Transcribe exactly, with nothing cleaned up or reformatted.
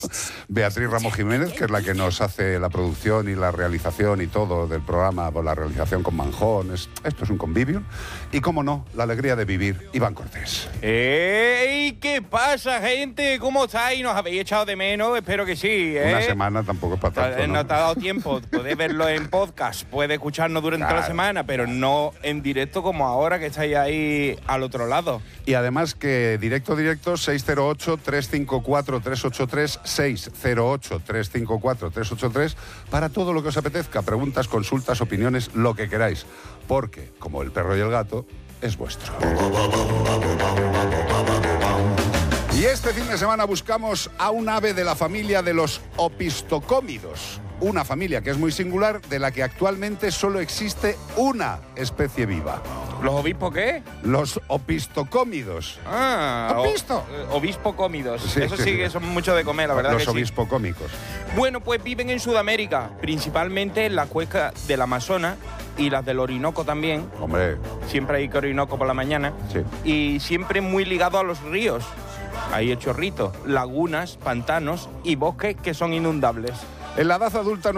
Beatriz Ramos Jiménez, que es la que nos hace la producción y la realización y todo del programa, por la realización con Manjón. Es, esto es un convivio. Y, cómo no, la alegría de vivir, Iván Cortés. ¡Ey! ¿Qué pasa, gente? ¿Cómo estáis? ¿Nos habéis echado de menos? Espero que sí, ¿eh? Una semana tampoco es para tanto, ¿no? No te ha dado tiempo. Podés verlo en podcast, puedes escucharnos durante Claro. la semana, pero no en directo como ahora que estáis ahí al otro lado. Y además que directo, directo, seis cero ocho, tres cinco cuatro, tres ocho tres, seis cero ocho, tres cinco cuatro, tres ocho tres, para todo lo que os apetezca, preguntas, consultas, opiniones, lo que queráis. Porque, como el perro y el gato, es vuestro. Y este fin de semana buscamos a un ave de la familia de los opistocómidos. Una familia que es muy singular, de la que actualmente solo existe una especie viva. ¿Los obispos qué? Los opistocómidos. Ah, ¿Opisto? o, obispo cómidos. Sí, Eso sí, sí sí. que son mucho de comer, la verdad Los que sí. obispocómicos. Bueno, pues viven en Sudamérica, principalmente en la cuenca del Amazonas y las del Orinoco también. Hombre, Siempre hay que Orinoco por la mañana. sí. Y siempre muy ligado a los ríos. Hay chorritos, lagunas, pantanos y bosques que son inundables. En la edad adulta